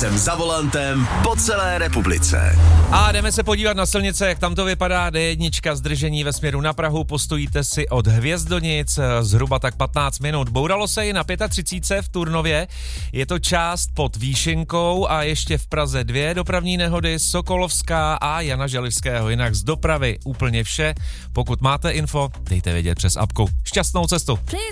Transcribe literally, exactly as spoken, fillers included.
jsem za volantem po celé republice. A jdeme se podívat na silnice, jak tam to vypadá. D jedna zdržení ve směru na Prahu, postojíte si od Hvězdonic zhruba tak patnáct minut. Bouralo se i na třicet pět v Turnově, je to část pod Výšinkou a ještě v Praze dvě dopravní nehody, Sokolovská a Jana Želivského. Jinak z dopravy úplně vše. Pokud máte info, dejte vědět přes apku. Šťastnou cestu.